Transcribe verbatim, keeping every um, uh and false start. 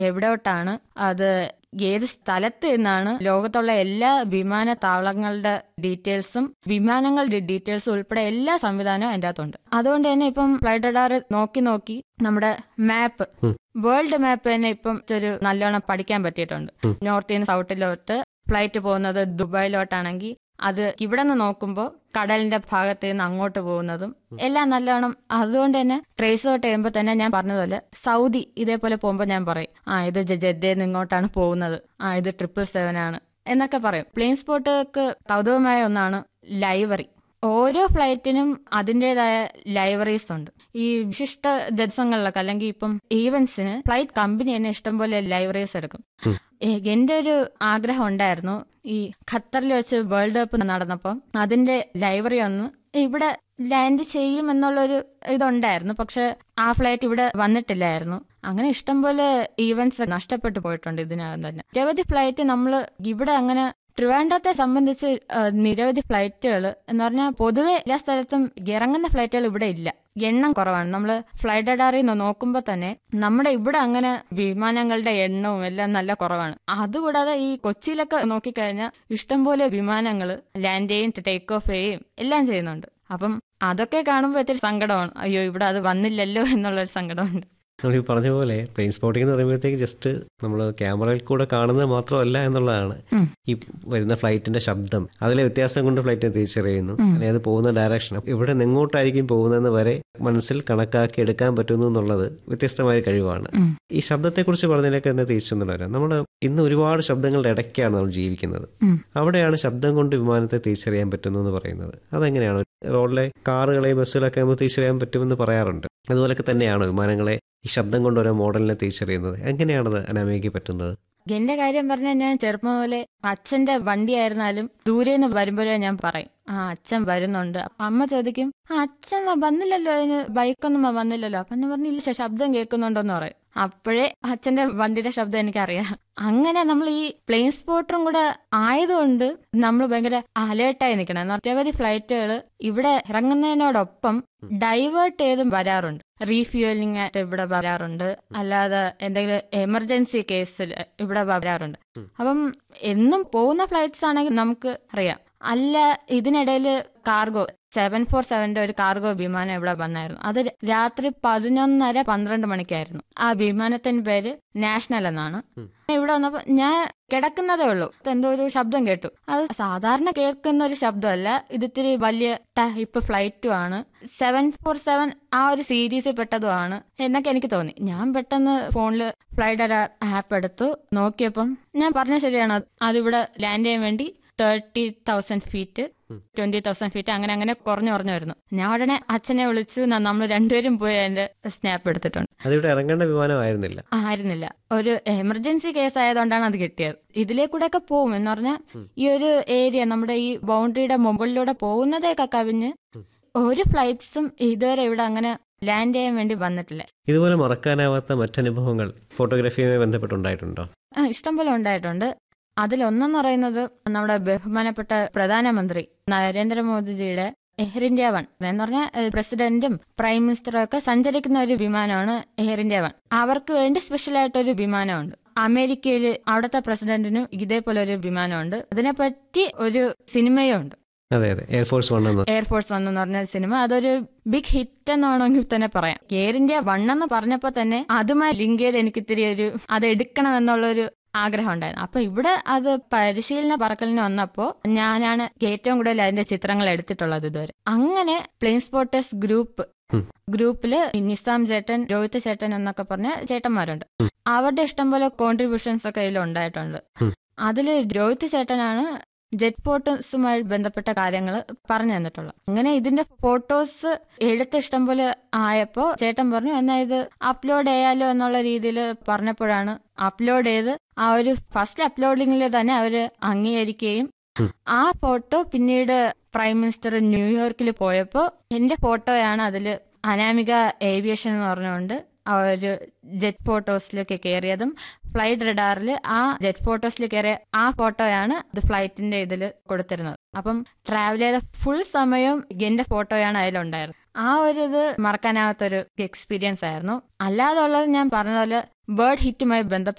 എവിടോട്ടാണ്, അത് ഏത് സ്ഥലത്ത് നിന്നാണ്, ലോകത്തുള്ള എല്ലാ വിമാനത്താവളങ്ങളുടെ ഡീറ്റെയിൽസും വിമാനങ്ങളുടെ ഡീറ്റെയിൽസും ഉൾപ്പെടെ എല്ലാ സംവിധാനവും അതിൻ്റെ അകത്തുണ്ട്. അതുകൊണ്ട് തന്നെ ഇപ്പം ഫ്ലൈറ്റ് റഡാർ നോക്കി നോക്കി നമ്മുടെ മാപ്പ്, വേൾഡ് മാപ്പ് തന്നെ ഇപ്പം ഒരു നല്ലോണം പഠിക്കാൻ പറ്റിയിട്ടുണ്ട്. നോർത്തിൽ നിന്ന് സൗത്തിലോട്ട് ഫ്ലൈറ്റ് പോകുന്നത് ദുബായിലോട്ടാണെങ്കിൽ അത് ഇവിടെ നിന്ന് നോക്കുമ്പോൾ കടലിന്റെ ഭാഗത്ത് നിന്ന് അങ്ങോട്ട് പോകുന്നതും എല്ലാം നല്ലോണം. അതുകൊണ്ട് തന്നെ ട്രേസ് ഔട്ട് ചെയ്യുമ്പോൾ തന്നെ ഞാൻ പറഞ്ഞതുപോലെ സൗദി ഇതേപോലെ പോകുമ്പോൾ ഞാൻ പറയും, ആ ഇത് ജദ്ദയിൽ നിന്ന് ഇങ്ങോട്ടാണ് പോകുന്നത്, ആ ഇത് ട്രിപ്പിൾ സെവൻ ആണ് എന്നൊക്കെ പറയും. പ്ലെയിൻ സ്പോട്ടുകൾക്ക് കൗതുകമായ ഒന്നാണ് ലൈവറി. ഓരോ ഫ്ലൈറ്റിനും അതിൻ്റെതായ ലൈവറീസ് ഉണ്ട്. ഈ വിശിഷ്ട ദിവസങ്ങളിലൊക്കെ അല്ലെങ്കിൽ ഇപ്പം ഈവൻസിന് ഫ്ലൈറ്റ് കമ്പനി തന്നെ ഇഷ്ടംപോലെ ലൈവറീസ് എടുക്കും. എന്റെ ഒരു ആഗ്രഹം ഉണ്ടായിരുന്നു, ഈ ഖത്തറിൽ വെച്ച് വേൾഡ് കപ്പ് നടന്നപ്പം അതിന്റെ ലൈവറി ഒന്ന് ഇവിടെ ലാൻഡ് ചെയ്യും എന്നുള്ളൊരു ഇതുണ്ടായിരുന്നു. പക്ഷെ ആ ഫ്ലൈറ്റ് ഇവിടെ വന്നിട്ടില്ലായിരുന്നു. അങ്ങനെ ഇഷ്ടംപോലെ ഈവൻസ് നഷ്ടപ്പെട്ടു പോയിട്ടുണ്ട് ഇതിനകം തന്നെ. നിരവധി ഫ്ലൈറ്റ് നമ്മൾ ഇവിടെ അങ്ങനെ ട്രിവാൻഡ്രത്തെ സംബന്ധിച്ച് നിരവധി ഫ്ലൈറ്റുകൾ എന്ന് പറഞ്ഞാൽ പൊതുവെ എല്ലാ സ്ഥലത്തും ഇറങ്ങുന്ന ഫ്ലൈറ്റുകൾ ഇവിടെ ഇല്ല, എണ്ണം കുറവാണ്. നമ്മൾ ഫ്ലൈറ്റ് റഡാറിൽ നിന്ന് നോക്കുമ്പോൾ തന്നെ നമ്മുടെ ഇവിടെ അങ്ങനെ വിമാനങ്ങളുടെ എണ്ണവും എല്ലാം നല്ല കുറവാണ്. അതുകൂടാതെ ഈ കൊച്ചിയിലൊക്കെ നോക്കിക്കഴിഞ്ഞാൽ ഇഷ്ടംപോലെ വിമാനങ്ങൾ ലാൻഡ് ചെയ്യും ടേക്ക് ഓഫ് ചെയ്യും എല്ലാം ചെയ്യുന്നുണ്ട്. അപ്പം അതൊക്കെ കാണുമ്പോൾ ഒത്തിരി സങ്കടമാണ്, അയ്യോ ഇവിടെ അത് വന്നില്ലല്ലോ എന്നുള്ളൊരു സങ്കടമുണ്ട്. നമ്മൾ ഈ പറഞ്ഞ പോലെ പ്ലെയിൻ സ്പോട്ടിംഗ് എന്ന് പറയുമ്പോഴത്തേക്ക് ജസ്റ്റ് നമ്മൾ ക്യാമറയിൽ കൂടെ കാണുന്നത് മാത്രമല്ല എന്നുള്ളതാണ്. ഈ വരുന്ന ഫ്ലൈറ്റിന്റെ ശബ്ദം, അതിലെ വ്യത്യാസം കൊണ്ട് ഫ്ലൈറ്റിനെ തിരിച്ചറിയുന്നു, അല്ലെങ്കിൽ അത് പോകുന്ന ഡയറക്ഷൻ, ഇവിടെ നിങ്ങോട്ടായിരിക്കും പോകുന്നതെന്ന് വരെ മനസ്സിൽ കണക്കാക്കി എടുക്കാൻ പറ്റുന്നു എന്നുള്ളത് വ്യത്യസ്തമായ കഴിവാണ്. ഈ ശബ്ദത്തെക്കുറിച്ച് പറഞ്ഞതിലേക്ക് തന്നെ തിരിച്ചൊന്നും വരാം. നമ്മൾ ഇന്ന് ഒരുപാട് ശബ്ദങ്ങളുടെ ഇടയ്ക്കാണ് നമ്മൾ ജീവിക്കുന്നത്. അവിടെയാണ് ശബ്ദം കൊണ്ട് വിമാനത്തെ തിരിച്ചറിയാൻ പറ്റുന്നു എന്ന് പറയുന്നത്. അതെങ്ങനെയാണ്? റോഡിലെ കാറുകളെയും ബസ്സുകളൊക്കെ നമുക്ക് തിരിച്ചറിയാൻ പറ്റുമെന്ന് പറയാറുണ്ട്. അതുപോലൊക്കെ തന്നെയാണോ വിമാനങ്ങളെ ഈ ശബ്ദം കൊണ്ട് ഓരോ മോഡലിനെ തിരിച്ചറിയുന്നത്? എങ്ങനെയാണത് അനാമികയ്ക്ക് പറ്റുന്നത്? എന്റെ കാര്യം പറഞ്ഞാൽ ഞാൻ ചെറുപ്പം പോലെ അച്ഛന്റെ വണ്ടിയായിരുന്നാലും ദൂരെ നിന്ന് വരുമ്പോഴേ ഞാൻ പറയും, ആ അച്ഛൻ വരുന്നുണ്ട്. അമ്മ ചോദിക്കും, ആ അച്ഛൻ വന്നില്ലല്ലോ, അതിന് ബൈക്കൊന്നും വന്നില്ലല്ലോ. അപ്പൊ ഞാൻ പറഞ്ഞില്ല, ശബ്ദം കേൾക്കുന്നുണ്ടോന്ന് പറയും. അപ്പോഴേ അച്ഛന്റെ വണ്ടിയുടെ ശബ്ദം എനിക്കറിയാം. അങ്ങനെ നമ്മൾ ഈ പ്ലെയിൻ സ്പോട്ടറും കൂടെ ആയതുകൊണ്ട് നമ്മൾ ഭയങ്കര അലേർട്ടായി നിൽക്കണം. നിരവധി ഫ്ലൈറ്റുകൾ ഇവിടെ ഇറങ്ങുന്നതിനോടൊപ്പം ഡൈവേർട്ട് ചെയ്തും വരാറുണ്ട്. റീഫ്യൂവലിംഗ് ആയിട്ട് ഇവിടെ വരാറുണ്ട്, അല്ലാതെ എന്തെങ്കിലും എമർജൻസി കേസിൽ ഇവിടെ വരാറുണ്ട്. അപ്പം എന്നും പോകുന്ന ഫ്ലൈറ്റ്സ് ആണെങ്കിൽ നമുക്ക് അറിയാം. അല്ല, ഇതിനിടയിൽ കാർഗോ സെവൻ ഫോർ സെവന്റെ ഒരു കാർഗോ വിമാനം ഇവിടെ വന്നായിരുന്നു. അത് രാത്രി പതിനൊന്നര പന്ത്രണ്ട് മണിക്കായിരുന്നു. ആ വിമാനത്തിന്റെ പേര് നാഷണൽ എന്നാണ്. ഇവിടെ വന്നപ്പോ ഞാൻ കിടക്കുന്നതേ ഉള്ളൂ, എന്തോ ഒരു ശബ്ദം കേട്ടു. അത് സാധാരണ കേൾക്കുന്ന ഒരു ശബ്ദമല്ല, ഇത് ഇത്തിരി വലിയ ടൈപ്പ് ഫ്ലൈറ്റും ആണ്, സെവൻ ഫോർ സെവൻ ആ ഒരു സീരീസിൽ പെട്ടതുമാണ് എന്നൊക്കെ എനിക്ക് തോന്നി. ഞാൻ പെട്ടെന്ന് ഫോണില് ഫ്ലൈറ്റ് റഡാർ ആപ്പ് എടുത്തു നോക്കിയപ്പം ഞാൻ പറഞ്ഞ ശരിയാണ്, അതിവിടെ ലാൻഡ് ചെയ്യാൻ വേണ്ടി thirty thousand feet twenty thousand feet അങ്ങനെ അങ്ങനെ കുറഞ്ഞു കുറഞ്ഞു വരുന്നു. ഞാൻ ഉടനെ അച്ഛനെ വിളിച്ചു, നമ്മൾ രണ്ടുപേരും പോയി അതിന്റെ സ്നാപ്പ് എടുത്തിട്ടുണ്ട്. അതിവിടെ ഇറങ്ങേണ്ട വിമാനമായിരുന്നില്ല ആയിരുന്നില്ല ഒരു എമർജൻസി കേസ് ആയതുകൊണ്ടാണ് അത് കിട്ടിയത്. ഇതിലേക്കൂടെ ഒക്കെ പോകും എന്ന് പറഞ്ഞാൽ ഈ ഒരു ഏരിയ നമ്മുടെ ഈ ബൗണ്ടറിയുടെ മുകളിലൂടെ പോകുന്നതൊക്കെ കവിഞ്ഞ് ഒരു ഫ്ലൈറ്റ്സും ഇതുവരെ ഇവിടെ അങ്ങനെ ലാൻഡ് ചെയ്യാൻ വേണ്ടി വന്നിട്ടില്ല. ഇതുപോലെ മറക്കാനാവാത്ത മറ്റനുഭവങ്ങൾ ഫോട്ടോഗ്രാഫിയുമായി ബന്ധപ്പെട്ടുണ്ടായിട്ടുണ്ടോ? ആ ഇഷ്ടംപോലെ ഉണ്ടായിട്ടുണ്ട്. അതിലൊന്നെന്ന് പറയുന്നത് നമ്മുടെ ബഹുമാനപ്പെട്ട പ്രധാനമന്ത്രി നരേന്ദ്രമോദിജിയുടെ എയർ ഇന്ത്യ വൺ എന്ന് പറഞ്ഞാൽ പ്രസിഡന്റും പ്രൈം മിനിസ്റ്ററും ഒക്കെ സഞ്ചരിക്കുന്ന ഒരു വിമാനമാണ് എയർ ഇന്ത്യ വൺ. അവർക്ക് വേണ്ടി സ്പെഷ്യൽ ആയിട്ടൊരു വിമാനമുണ്ട്. അമേരിക്കയിൽ അവിടുത്തെ പ്രസിഡന്റിനും ഇതേപോലെ ഒരു വിമാനമുണ്ട്. അതിനെപ്പറ്റി ഒരു സിനിമയും ഉണ്ട്. അതെ അതെ എയർഫോഴ്സ് വൺ എയർഫോഴ്സ് വൺ എന്ന് പറഞ്ഞ സിനിമ അതൊരു ബിഗ് ഹിറ്റ് എന്നാണെങ്കിൽ തന്നെ പറയാം. എയർ ഇന്ത്യ വൺ എന്ന് പറഞ്ഞപ്പോ തന്നെ അതുമായി ലിങ്ക് ചെയ്ത് എനിക്ക് ഇത്തിരി ഒരു അത് എടുക്കണം എന്നുള്ളൊരു ആഗ്രഹം ഉണ്ടായിരുന്നു. അപ്പൊ ഇവിടെ അത് പരിശീലന പറക്കലിന് വന്നപ്പോ ഞാനാണ് ഏറ്റവും കൂടുതൽ അതിന്റെ ചിത്രങ്ങൾ എടുത്തിട്ടുള്ളത് ഇതുവരെ. അങ്ങനെ പ്ലെയിൻ സ്പോട്ടേഴ്സ് ഗ്രൂപ്പ് ഗ്രൂപ്പില് നിസാം ചേട്ടൻ, രോഹിത് ചേട്ടൻ എന്നൊക്കെ പറഞ്ഞ ചേട്ടന്മാരുണ്ട്. അവരുടെ ഇഷ്ടംപോലെ കോൺട്രിബ്യൂഷൻസ് ഒക്കെ ഇതിൽ ഉണ്ടായിട്ടുണ്ട്. അതില് രോഹിത് ചേട്ടനാണ് ജെറ്റ് ഫോട്ടോസുമായി ബന്ധപ്പെട്ട കാര്യങ്ങൾ പറഞ്ഞു തന്നിട്ടുള്ളത്. അങ്ങനെ ഇതിന്റെ ഫോട്ടോസ് എടുത്ത് ഇഷ്ടം പോലെ ആയപ്പോ ചേട്ടൻ പറഞ്ഞു, എന്നാ ഇത് അപ്ലോഡ് ചെയ്യാലോ എന്നുള്ള രീതിയിൽ പറഞ്ഞപ്പോഴാണ് അപ്ലോഡ് ചെയ്ത് ആ ഒരു ഫസ്റ്റ് അപ്ലോഡിങ്ങിൽ തന്നെ അവര് അംഗീകരിക്കുകയും ആ ഫോട്ടോ പിന്നീട് പ്രൈം മിനിസ്റ്റർ ന്യൂയോർക്കിൽ പോയപ്പോ എന്റെ ഫോട്ടോയാണ് അതില് അനാമിക ഏവിയേഷൻ എന്ന് പറഞ്ഞുകൊണ്ട് ആ ഒരു ജെറ്റ് ഫോട്ടോസിലേക്ക് കയറിയതും ഫ്ലൈറ്റ് റഡാറിൽ ആ ജെറ്റ് ഫോട്ടോസിൽ കയറിയ ആ ഫോട്ടോയാണ് ഇത് ഫ്ലൈറ്റിന്റെ ഇതിൽ കൊടുത്തിരുന്നത്. അപ്പം ട്രാവൽ ചെയ്ത ഫുൾ സമയം എന്റെ ഫോട്ടോയാണ് അതിലുണ്ടായിരുന്നത്. ആ ഒരു ഇത് മറക്കാനാവാത്തൊരു എക്സ്പീരിയൻസ് ആയിരുന്നു. അല്ലാതെ ഉള്ളത് ഞാൻ പറഞ്ഞ പോലെ ബേർഡ് ഹിറ്റുമായി ബന്ധപ്പെട്ട്